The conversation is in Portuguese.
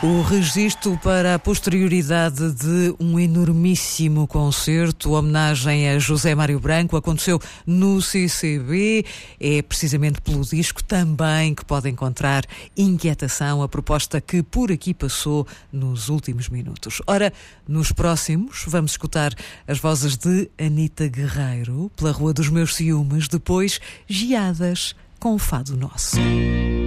O registro para a posterioridade de um enormíssimo concerto, homenagem a José Mário Branco, aconteceu no CCB. É precisamente pelo disco também que pode encontrar Inquietação, a proposta que por aqui passou nos últimos minutos. Ora, nos próximos vamos escutar as vozes de Anita Guerreiro, Pela Rua dos Meus Ciúmes, depois Geadas, com o Fado Nosso.